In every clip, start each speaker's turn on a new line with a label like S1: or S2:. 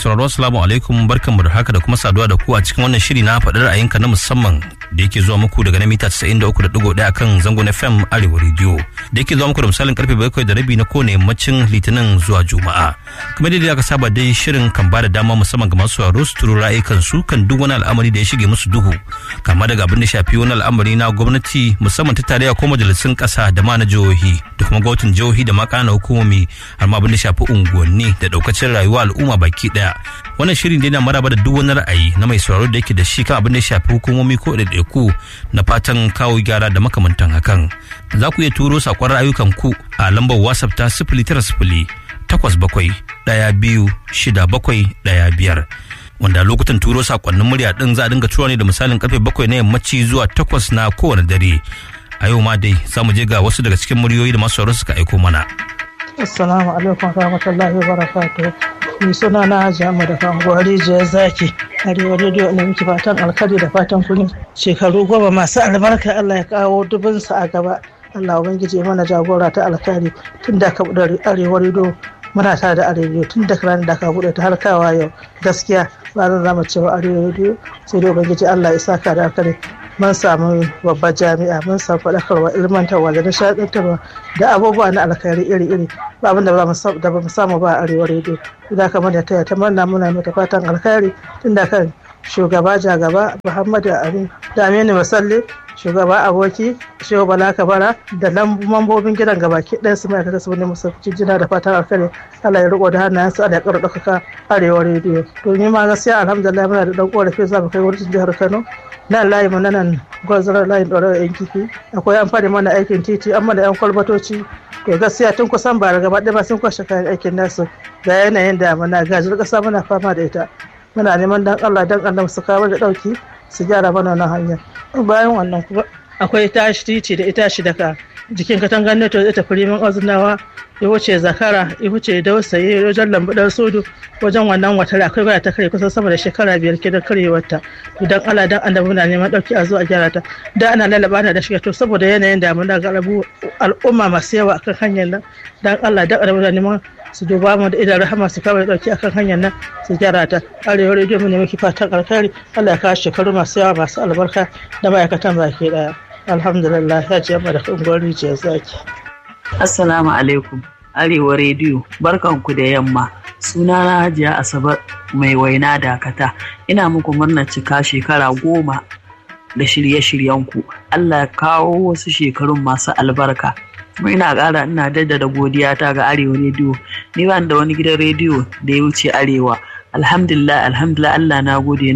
S1: sauraro assalamu alaikum, barkanmu da haka da kuma saduwa da ku a cikin wannan shiri na faɗar ra'ayinka na musamman da yake zuwa muku daga na mita 93.1 akan zangon FM Arewa Radio da yake zuwa muku da misalin karfe 7:30 na kowane yammacin Litinin zuwa Juma'a. Kamar yadda aka saba dai shirin kan bada dama musamman ga masu sauraro su turo ra'ayikan su kan duk wani al'amari da ya shige musu duhu, kama daga abin da shafi wani al'amari na gwamnati musamman ta tarayya ko majalisun ƙasa da ma na jihohi da kuma gwamnatin jihohi da ma ƙananan hukumomi, har ma abin da shafi unguwanni da ɗaukacin rayuwa al'umma baki daya. Wannan shirin dai na maraba da duk wani ra'ayi na mai sauraro da yake da shi kan abin da ya shafi hukumomi ko ɗaiɗaiku na fatan kawo gyara da makamantan hakan. Za ku iya turo saƙon ra'ayukan ku a lambar WhatsApp ta 090-87-12-67-15 wanda lokutan turo saƙonnin murya ɗin za a dinga tura ne da misalin karfe 7 na yammaci zuwa 8 na kowane dare. A yau ma dai za mu je ga wasu daga cikin muryoyi da masu sauraro suka aiko mana.
S2: Assalamu alaikum warahmatullahi wabarakatuh. Ni suna na Hajiya da Kangwari Jiya Zaki. Arewa Radio ne miki fatan alkhairi da fatan kun shekaru 10 masu albarka. Allah ya kawo dubinsa a gaba. Allah ubangiji mana jagora ta alkhairi tun da ka bude Arewa Radio. Muna tare da Arewa tun da ranar da ka bude ta har kawa yau. Gaskiya ba zan zama cewa Arewa Radio sai dai ubangiji Allah ya saka da alkhairi. Mun samu babbar jami'a, mun samu faɗakarwa, ilmantarwa da nishaɗantarwa da abubuwa na alkhairi iri-iri, ba abin da ba mu samu ba a Arewa Radio. Idan kamar da taya ta murna muna mata fatan alkhairi tun da kan shugaba jagaba Muhammadu Ali da Aminu Masalli, shugaba aboki Shehu Bala Kabara da mambobin gidan gabaki ɗaya su ma'aikata su ne musu jina da fatan alkhairi. Allah ya riko da hannayensu a da ƙarar ɗaukaka Arewa Radio. To ni ma gaskiya alhamdulillah muna da ɗan ƙorafi za mu kai wurin jihar Kano. Nan layi mu nan gwazarar layin ɗorar yan kifi akwai an fara mana aikin titi an mana yan kwalbatoci. To gaskiya tun kusan ba gaba ɗaya ba sun kwashe kayan aikin nasu ga yanayin damuna gajiyar ƙasa muna fama da ita. Muna neman dan Allah dan Allah su kawo da ɗauki su gyara mana wannan hanya. Bayan wannan kuma akwai tashi titi da ita shi daga jikin katangar neto ita firimin azunawa ya wuce zakara ya wuce dausaye wajen lambu dan sodo wajen wannan watar akwai baya ta kare kusan sama da shekara 5 ke da karewarta. Idan Allah dan annabi muna neman dauki a zo a gyara ta da ana lalaba ta da shiga to saboda yanayin damuna ga al'umma masu yawa akan hanyar nan dan Allah dan annabi muna neman su duba mu da idan rahama su kawai dauki akan hanyar nan su gyara ta. Arewa Radio mu ne muke fatan alkhairi. Allah ya kawo shekaru masu yawa masu albarka da ma'aikatan baki daya. Alhamdulillah ya ce da Kangwari Jiya Zaki.
S3: Assalamu alaikum Arewa Radio, barkanku da yamma. Sunana Hajiya Asabar mai waina Dakata. Ina muku murnar cika shekara 10 da shirye-shiryenku. Allah ya kawo wasu shekarun masu albarka. Kuma ina jaddada godiya ta ga Arewa Radio. Ni ban da wani gidan rediyo da ya wuce Arewa. Alhamdulillah Allah na gode.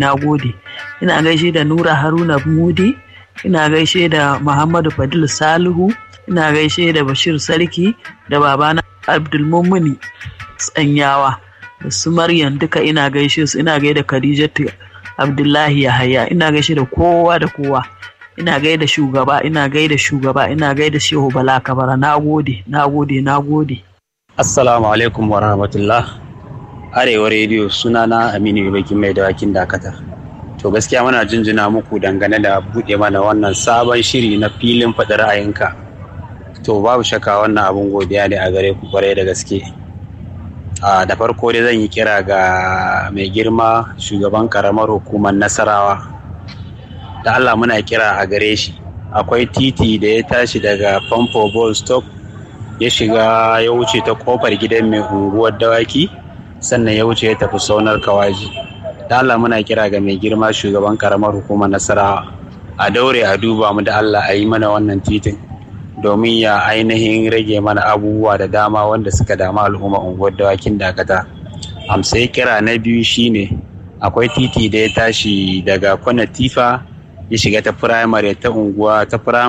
S3: Ina gaishe da Nura Haruna Mudi, ina gaishe da Muhammadu Fadil Salihu, ina gaishe da Bashir Sarki da babana Abdulmumuni Tsanyawa da su Maryam duka ina gaishe su. Ina gaida Khadijatu Abdullahi Yahaya, ina gaishe da kowa da kowa. Ina gaida shugaba, ina gaida Shehu Bala Kabara. Nagode.
S4: Assalamu alaikum wa rahmatullah. Arewa Radio, sunana Aminu Bakin Mai Dawakin Dakata. To gaskiya muna jinjina muku dangane da buɗe mana wannan sabon shiri na filin faɗi ra'ayinka. To babu shakka wannan abun godiya ne a gare ku kwarai da gaske. Da farko dai zan yi kira ga mai girma shugaban karamar hukumar Nasarawa. Da Allah muna kira a gare shi. Akwai titi da ya tashi daga Famfo Ball Stop ya shiga ya wuce ta kofar gidan mai unguwar Dawaki sannan ya wuce ya tafi Saunar Kawaji. Da Allah muna kira ga mai girma shugaban karamar hukumar Nasarawa a daure a duba mu da Allah a yi mana wannan titin domin ya ainihin rage mana abubuwa da dama wanda suka dama al'umma unguwar Dawakin Dakata. Sai kira na biyu shine akwai titi da ya tashi daga Kwana Tifa ya shiga ta firamare ta unguwar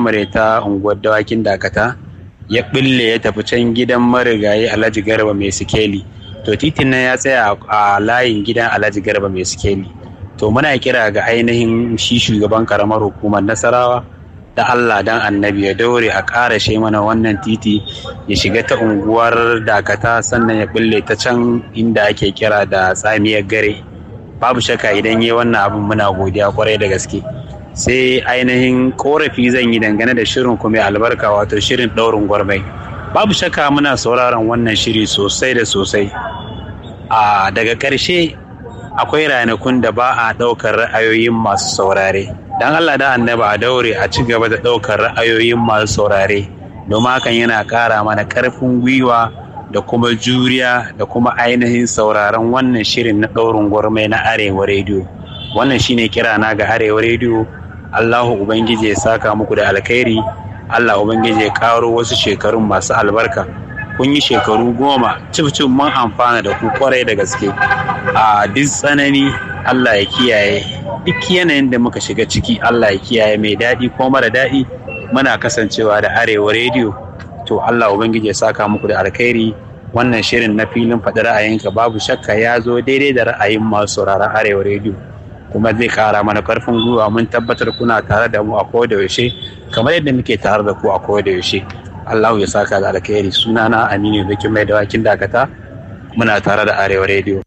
S4: Dawakin Dakata ya bille ya tafi can gidan marigayi Alhaji Garba mai sikeli. To titin nan ya tsaya a layin gidan Alhaji Garba mai sikeli. To muna kira ga ainihin shi shugaban karamar hukumar Nasarawa da Allah dan annabi ya daure a ƙara shi mana wannan titi ya shiga ta unguwar Dakata sannan ya bulle ta can inda ake kira da Tsamiyar Gare. Babu shakka idan yi wannan abin muna godiya kwarai da gaske. Sai ainihin korafi zan yi dangane da shirin kuma albarka wato shirin ɗaurin gwarmai. Babu shakka muna sauraron wannan shiri sosai da sosai. Daga ƙarshe akwai ranakun da ba a ɗaukar ra'ayoyin masu saurare. Dan Allah da annaba a daure a ci gaba da ɗaukar ra'ayoyin masu saurare, domin hakan yana ƙara mana ƙarfin gwiwa da kuma juriya da kuma ainihin sauraron wannan shirin na ɗaurin gwarmai na Arewa Rediyo. Wannan shine kira na ga Arewa Rediyo. Allahu Ubangiji ya saka muku da alkhairi, Allah Ubangiji ya karo wasu shekarun masu albarka. Kun yi shekaru 10 cif mun amfana da ku kwarai da gaske. A duk tsanani Allah ya kiyaye, duk yanayin da muka shiga ciki Allah ya kiyaye, mai daɗi ko mara daɗi muna kasancewa da Arewa Rediyo. To Allah Ubangiji ya saka muku da alkhairi. Wannan shirin na filin faɗi ra'ayinka babu shakka ya zo daidai da ra'ayin masu sauraron Arewa Rediyo, kuma zai kara mana karfin gwiwa. Mun tabbatar kuna tare da mu a koda yaushe kamar yadda muke tare da ku a koda yaushe. Allah ya saka da alkhairi. Sunana Aminu Bikin Mai Dawakin Dakata, muna tare da Arewa Rediyo.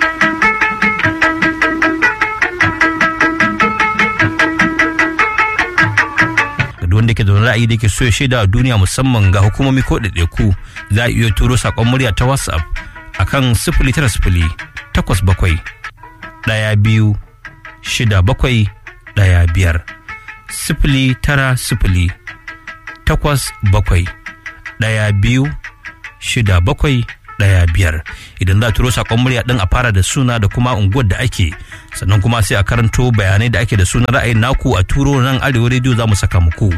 S1: Wanda ke da wani ra'ayi da ke so ya shaida a duniya, musamman ga hukumomi ko ɗaiɗaiku, za a iya turo saƙon murya ta WhatsApp akan 09067126715 09087126715. Idan za a turo saƙon murya ɗin a fara da suna da kuma unguwar da ake, sannan kuma sai a karanto bayanai da ake da sunan ra'ayin naku a turo nan Arewa Rediyo za mu saka muku.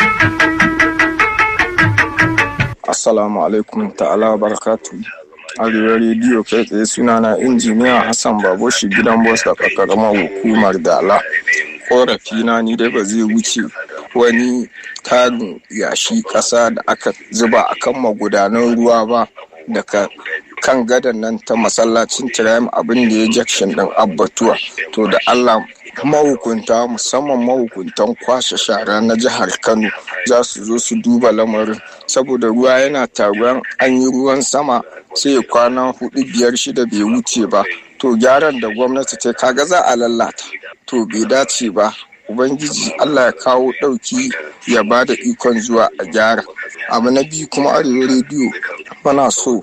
S5: Assalamu alaikum ta'ala barakatu. Arewa Rediyo kai tsaye, sunana injiniya Hassan Baboshi gidan Bos da karamar hukumar Dala. Korafi na ni dai ba zai wuce wani tarin yashi ƙasa da aka zuba akan magudanan ruwa ba daga kan gadan nan ta masallacin Tirayim abin da ya jakshin ɗin Abbatuwa. To da Allah mahukunta, musamman mahukuntan kwashe shara na jihar Kano, za su zo su duba lamarin, saboda ruwa yana taruwan, an yi ruwan sama sai kwana 4, 5, 6 bai wuce ba. To gyaran da gwamnati ta kaga za a lallata, to bai dace ba. Ubangiji Allah ya kawo ɗauki ya ba da ikon zuwa a gyara. Abu na biyu kuma Arewa Rediyo muna so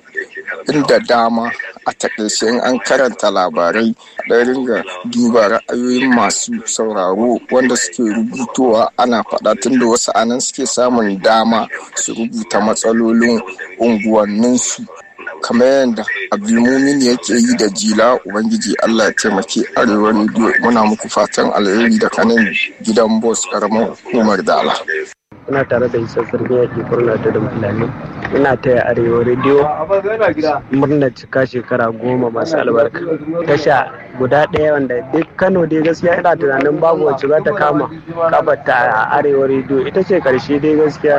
S5: inda dama a takaice in an karanta labarai da ringa duba ra'ayoyin masu sauraro wanda suke rubutowa, ana faɗa tun da wasu anan suke samun dama su rubuta matsalolin unguwanninsu, kamar yadda Abdulmumin yake yi da Jila. Ubangiji Allah ya taimake Arewa Rediyo. Muna muku fatan alheri da kanin gidan Bos karamar hukumar Dala.
S6: Ina tare da Isa Sarki yake kurna da Fulani. Ina taya Arewa Rediyo murnar cika shekara 10 masu albarka. Tasha guda ɗaya wanda duk Kano dai gaskiya ina tunanin babu wacce za ta kama kafarta a Arewa Rediyo. Ita ce karshe dai gaskiya.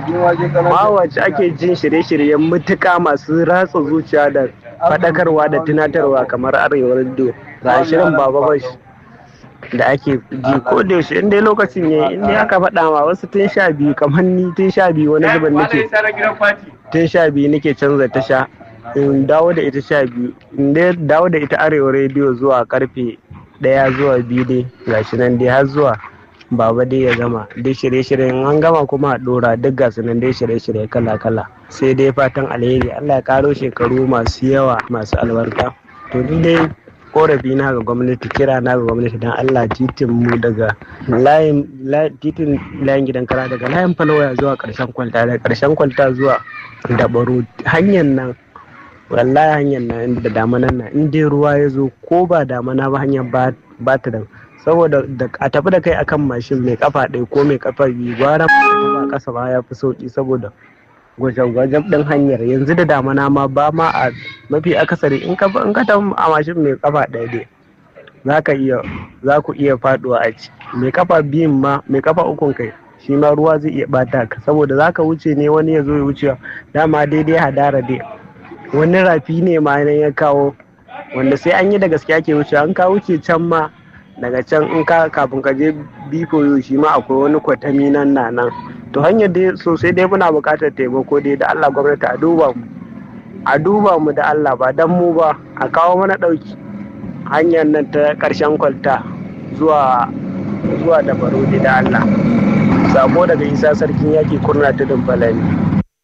S6: Ma wacce ake jin shirye-shiryen mutuka masu ratsa zuciya da faɗakarwa da tunatarwa kamar Arewa Rediyo. Ga shirin Baba Bash da ake ji ko da yaushe, in dai lokacin yayi, in dai aka faɗa ma wasu tun 12, kamar ni tun 12 wani zuban nake tun 12 nake canza tasha in dawo da ita 12, in dai dawo da ita Arewa Rediyo zuwa karfe 1 zuwa 2 dai gashi nan dai har zuwa Baba dai ya gama dai shirye-shiryen, an gama kuma a dora duk gasu nan dai shirye-shirye kala-kala. Sai dai fatan alheri, Allah ya karo shekaru masu yawa masu albarka. To dai korafi na ga gwamnati, kira na ga gwamnati dan Allah, titin mu daga titin layin gidan kara daga layin Falwaya zuwa karshen kwalta, daga karshen kwalta zuwa Dabaru, hanyar nan wallahi hanyar nan da damanan nan in dai ruwa ya zo ko ba damana ba hanyar ba ta da, saboda a tafi da kai akan mashin mai kafa 1 ko mai kafa 2 gwara ba kasa ba ya fi sauki, saboda gwajen ɗin hanyar yanzu da damana ma ba ma a mafi akasari in ka tafi a mashin mai kafa 1 dai za ku iya faduwa a ci, mai kafa 2 ma, mai kafa 3 kai shi ma ruwa zai iya bata ka, saboda za ka wuce ne wani ya zo ya wuce dama daidai hadara dai wani rafi ne ma nan ya kawo, wanda sai an yi da gaske ake wuce. An ka wuce can ma, daga can in ka kafin ka je bifoyo shi ma akwai wani kwatami nan to hanyar dai sosai dai muna buƙatar taimako dai da Allah gwamnati a duba mu da Allah, ba dan mu ba, a kawo mana ɗauki hanyar nan ta ƙarshen kwalta zuwa Dabaru da Allah. Sako daga Isa Sarkin Yaki kurna ta Fulani.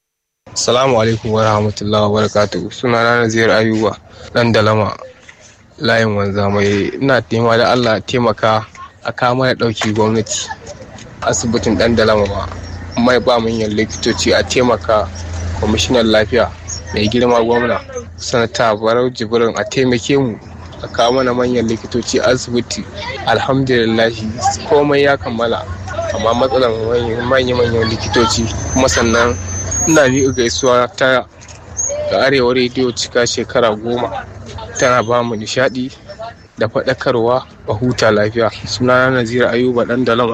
S7: Assalamu alaikum wa rahmatullahi wa barakatuhu. Sunana Nazir Ayuba dan Dalama.
S5: layin wanzamai. Ina tema da Allah taimaka a kama da ɗauki gwamnati asibitin ɗan dalama ba mai ba manyan likitoci a taimaka. Kwamishinan lafiya mai girma gwamna sanata Barau Jibrin a taimake mu a kawo mana manyan likitoci asibiti. Alhamdulillahi komai ya kammala amma matsalar manyan likitoci. Kuma sannan ina miƙa gaisuwa ta ga Arewa rediyo cika shekara 10 tana ba mu nishaɗi da faɗakarwa a huta lafiya. Sunana Nazir Ayuba ɗan dalama.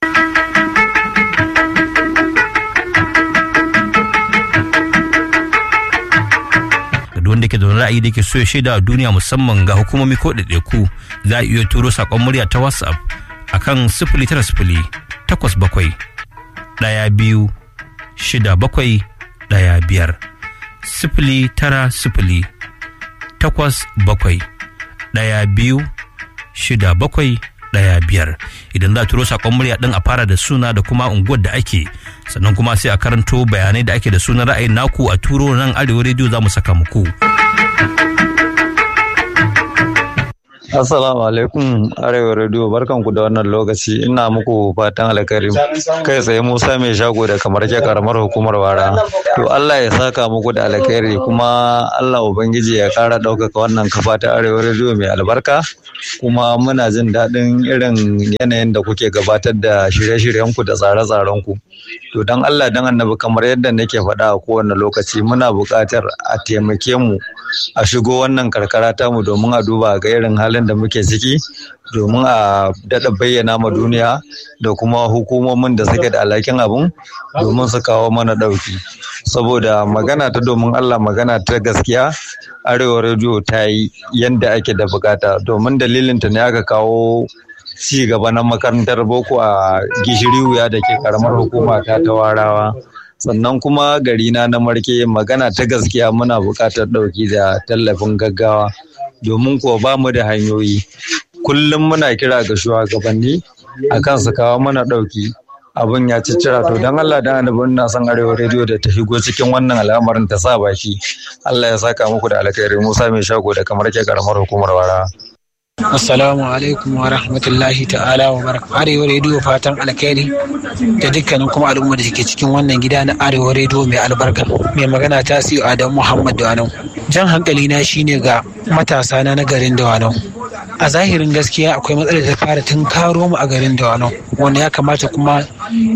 S1: wanda ke da ra'ayi da ke so ya shaida a duniya musamman ga hukumomi ko ɗaiɗaiku za a iya turo saƙon murya ta WhatsApp akan 090 87 12 67 15 090 87 12 67 15 idan za a turo saƙon murya ɗin a fara da suna da kuma unguwar da ake sannan kuma sai a karanto bayanai da ake da sunan ra'ayin naku a turo nan Arewa rediyo za mu saka muku.
S7: Assalamu alaikum Arewa rediyo, barkanku da wannan lokaci, ina muku fatan alkhairi. Kai tsaye Musa mai shago da kamar ke karamar hukumar Wara. To Allah ya saka muku da alkhairi kuma Allah ubangiji ya kara ɗaukaka wannan kafa ta Arewa rediyo mai albarka. Kuma muna jin daɗin irin yanayin da kuke gabatar da shirye-shiryenku da tsare-tsarenku. To don Allah don annabi kamar yadda nake faɗa a kowane lokaci muna buƙatar a taimake mu a shigo wannan karkara tamu domin a duba ga irin halin da muke ciki domin a daɗa bayyana ma duniya da kuma hukumomin da suke da alhakin abun domin su kawo mana ɗauki. Saboda magana ta domin Allah magana ta gaskiya Arewa rediyo ta yi yadda ake da bukata domin dalilinta ne aka kawo ci gaba na makarantar boko a gishiri wuya da ke karamar hukuma ta Warawa. Sannan kuma gari na Marke magana ta gaskiya muna buƙatar ɗauki da tallafin gaggawa domin kuwa ba mu da hanyoyi. Kullum muna kira ga shugabanni akan su kawo mana ɗauki. Abin ya ciccira to don Allah da annabi ina son Arewa rediyo da ta shigo cikin wannan al'amarin ta sa baki. Allah ya saka muku da alkhairi. Musa mai shago da kamar ke karamar hukumar Wara.
S8: Assalamu alaikum wa rahmatullahi ta'ala wa barakatuh. Arewa rediyo fatan alkhairi da dukkanin kuma al'umma da ke cikin wannan gida na Arewa rediyo mai albarka. Mai magana ta siyo Adamu Muhammad Dawanau. Jan hankali na shine ga matasa na garin Dawanau. A zahirin gaskiya akwai matsalar da fara tun karo mu a garin Dawanau wanda ya kamata kuma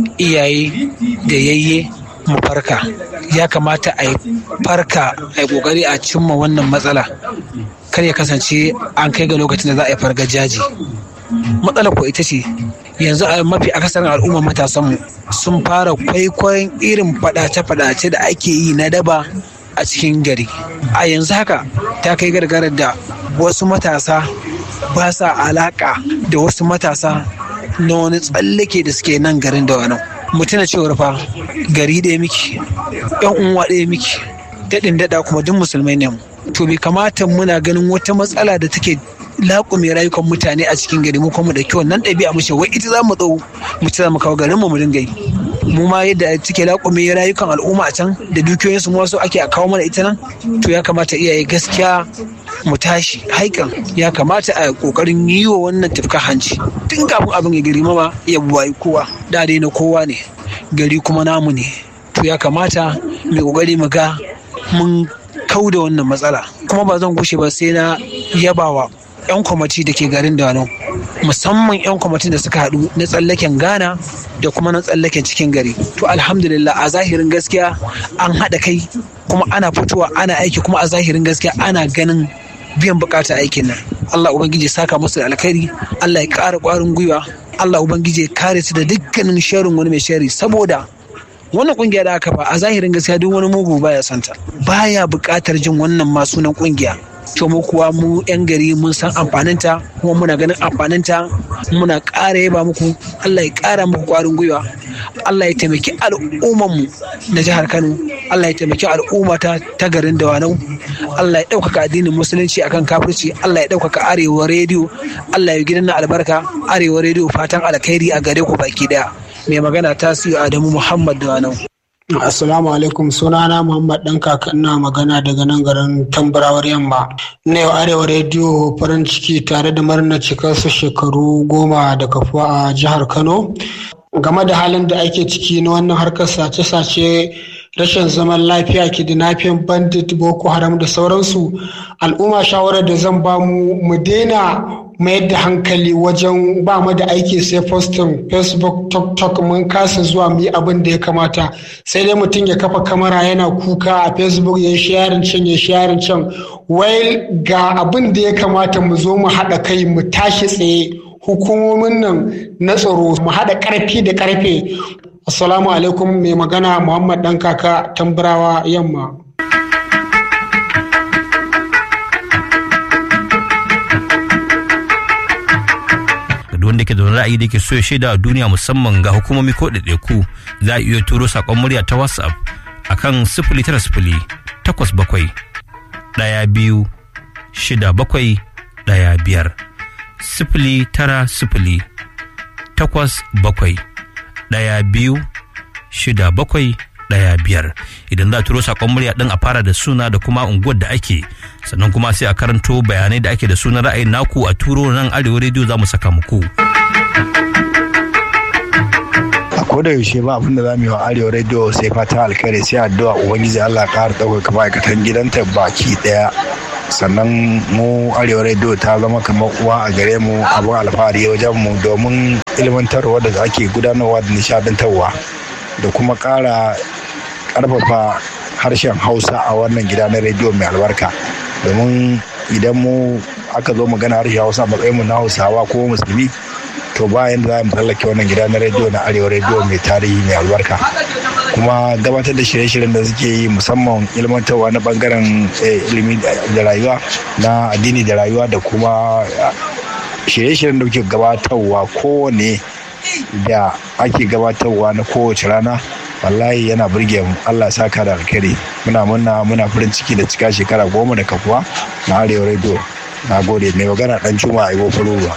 S8: iyaye da yayye mu farka. Ya kamata a yi farka a yi kokari a cimma wannan matsala. Kar ya kasance an kai ga lokacin da za a yi fargajaji. Matsalar ko ita ce yanzu a mafi akasarin al'ummar matasanmu sun fara kwaikwayon irin fadace-fadace da ake yi na daba a cikin gari. A yanzu haka ta kai gargarar da wasu matasa ba sa alaka da wasu matasa na wani tsallake da suke nan garin da wani. Mutuna cewar fa gari ɗaya miki, yan uwa ɗaya miki, daɗin daɗa kuma duk musulmai ne mu. To bai kamata muna ganin wata matsala da take laƙume rayukan mutane a cikin gari mu kuma da kyau nan ɗabi'a mu ce wai ita za mu ɗau mu ci za mu kawo garin mu dinga yi. Mu ma yadda take laƙume rayukan al'umma a can da dukiyoyinsu mu wasu ake a kawo mana ita nan, to ya kamata iyaye gaskiya mu tashi haikan, ya kamata a kokarin yi wa wannan tafka hanci tun kafin abin ya gari mama ya buwayi kowa da dai na kowa ne gari kuma namu ne. To ya kamata mai kokari mu ga mun kau da wannan matsala. Kuma ba zan gushe ba sai na yabawa 'yan kwamiti da ke garin Dawanau, musamman 'yan kwamitin da suka haɗu na tsallaken Ghana da kuma na tsallaken cikin gari. To alhamdulillah a zahirin gaskiya an haɗa kai kuma ana fitowa ana aiki kuma a zahirin gaskiya ana ganin biyan bukatar aikin nan. Allah ubangiji saka musu da alkhairi, Allah ya ƙara ƙwarin gwiwa, Allah ubangiji ya kare su da dukkanin sharrin wani mai sharri, saboda wannan kungiya da aka fa a zahirin gaskiya duk wani mugu baya santa, baya buƙatar jin wannan ma sunan kungiya. To mu kuwa mu 'yan gari mun san amfaninta kuma muna ganin amfaninta, muna ƙara yaba muku. Allah ya ƙara muku ƙwarin gwiwa, Allah ya taimaki al'ummanmu na jihar Kano, Allah ya taimaki al'umma ta garin Dawanau, Allah ya ɗaukaka addinin musulunci akan kafirci, Allah ya ɗaukaka Arewa rediyo, Allah ya gidan na albarka. Arewa rediyo fatan alkhairi a gare ku baki daya. Mai magana ta siyo Adamu Muhammad Dawanau.
S9: Assalamu alaikum, sunana Muhammad Dan Kaka, ina magana daga nan garin Tambarawar Yamma. Na yau Arewa Rediyo farin ciki tare da murnar cikar su shekaru 10 da kafuwa a jihar Kano. Game da halin da ake ciki na wannan harkar sace-sace, rashin zaman lafiya, kidnapping, bandit, Boko Haram da sauransu, al'umma shawarar da zan ba mu daina mayar da hankali wajen ba mu da aiki sai posting Facebook, TikTok, mun kasa zuwa mu yi abin da ya kamata, sai dai mutum ya kafa kamera yana kuka a Facebook, ya sharing can wai ga abin da ya kamata mu zo mu haɗa kai mu tashi tsaye, hukumomin nan na tsaro mu haɗa ƙarfi da ƙarfe. Assalamu alaikum, mai magana Muhammad Dan Kaka, Tambarawa Yamma.
S1: wanda ke da wani ra'ayi da ke so ya shaida a duniya musamman ga hukumomi ko ɗaiɗaiku za a iya turo saƙon murya ta WhatsApp akan 09087126715 09087126715 idan za a turo saƙon murya ɗin a fara da suna da kuma unguwar da ake, sannan kuma sai a karanto bayanai da ake da sunan ra'ayin naku a turo nan Arewa Rediyo za mu saka muku.
S10: A koda yaushe ba abin da za mu yi wa Arewa Rediyo sai fatan alkhairi, sai addu'a Ubangiji Allah ƙara ɗaukaka ma'aikatan gidanta baki ɗaya. Sannan mu Arewa Rediyo ta zama kamar uwa a gare mu, abin alfahari wajen mu domin ilmantarwa da ake gudanarwa da nishadantarwa da kuma ƙara ƙarfafa harshen Hausa a wannan gida na rediyo mai albarka. Domin idan mu aka zo magana harshen Hausa a matsayin mu na Hausawa ko musulmi, to ba yanda za mu tsallake wannan gida na rediyo na Arewa Rediyo mai tarihi mai albarka. Kuma gabatar da shirye-shiryen da suke yi musamman ilmantarwa na bangaren ilimi da rayuwa na addini da rayuwa, da kuma shirye-shiryen da kuke gabatarwa kowane da ake gabatarwa na kowace rana, wallahi yana burge mu. Allah saka da alkhairi. Muna farin ciki da cika shekara 10 da kafuwa na Arewa Rediyo. Na gode. Mai magana Dan Juma a Ibo Faruwa.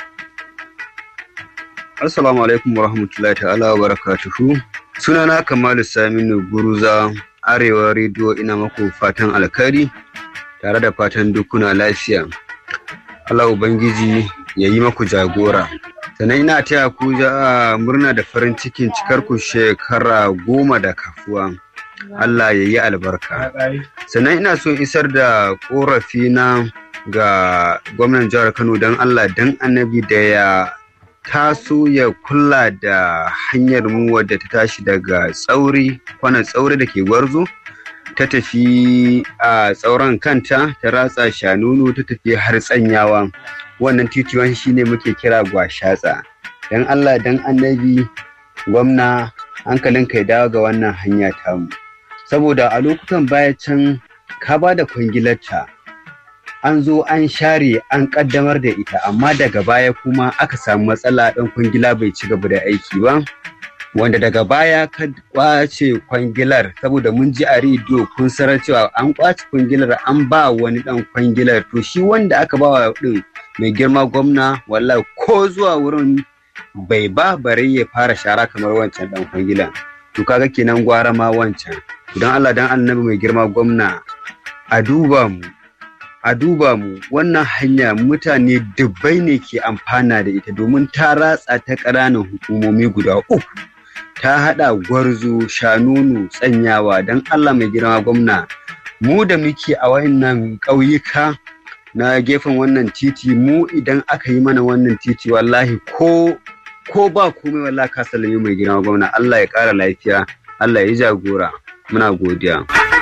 S11: Assalamu alaikum wa rahmatullahi ta'ala wa barakatuhu. Sunana Kamalu Saminu Guruza, Arewa Rediyo, ina maku fatan alkhairi tare da fatan dukuna lafiya. Allah Ubangiji ya yi maku jagora. Sannan ina taya ku murna da farin cikin cikar ku shekara 10 da kafuwa. Allah ya yi albarka. Sannan ina so isar da korafi na ga gwamnan jihar Kano, don Allah dan annabi da ya taso ya kula da hanyar mu wadda ta tashi daga kwanan tsauri da ke Gwarzo, ta tafi a tsauran kanta, ta ratsa Shanunu, ta tafi har Tsanyawa. Wannan titiwan shi ne muke kira Gwashatsa. Dan Allah dan annabi gwamna, hankalinka ya dawo ga wannan hanya tamu, saboda a lokutan baya can ka ba da kwangilarta, an zo an share an kaddamar da ita, amma daga baya kuma aka samu matsala, ɗan kwangila bai ci gaba da aiki ba, wanda daga baya ka kwace kwangilar, saboda mun ji a rediyo kun sanar cewa an kwace kwangilar an ba wani ɗan kwangilar. To shi wanda aka ba wa ɗin, mai girma gwamna, wallahi ko zuwa wurin bai ba bare ya fara shara kamar wancan ɗan kwangilar. To kaga kenan gwara ma wancan. Don Allah dan annabi mai girma gwamna, a duba mu wannan hanya mutane dubbai ne ke amfana da ita, domin ta ratsa ta ƙananan hukumomi guda 3, ta haɗa Gwarzo, Shanunu, Tsanyawa. Don Allah mai girma gwamna, mu da muke a wayannan ƙauyuka na gefen wannan titi, mu idan aka yi mana wannan titi, wallahi ko ba komai, wallahi ka sallame mai girma gwamna. Allah ya ƙara lafiya, Allah ya jagora, muna godiya.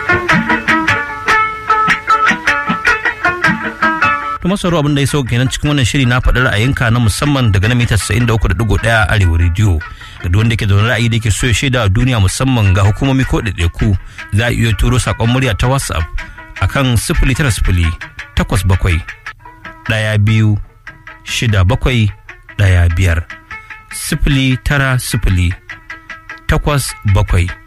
S1: kuma sauro abin da ya sauka kenan cikin wannan shiri na faɗi ra'ayinka na musamman daga na mita 93.1 Arewa Rediyo. Ga duk wanda ke da wani ra'ayi da ke so ya shaida a duniya musamman ga hukumomi ko ɗaiɗaiku, za a iya turo saƙon murya ta WhatsApp akan 09087126715 09087